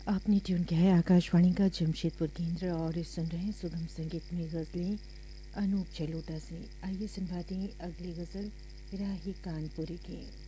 आपने ट्यून किया है आकाशवाणी का जमशेदपुर केंद्र और सुन रहे हैं सुगम संगीत में गज़लें अनूप जलोटा से। आइए सुनवाते हैं अगली गज़ल राही कानपुरी की।